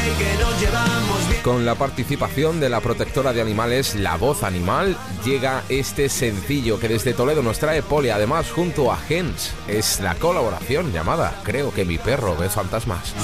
que nos llevamos bien. Con la participación de la protectora de animales La Voz Animal llega este sencillo que desde Toledo nos trae Poli, además junto a Gens. Es la colaboración llamada Creo que mi perro ve fantasmas.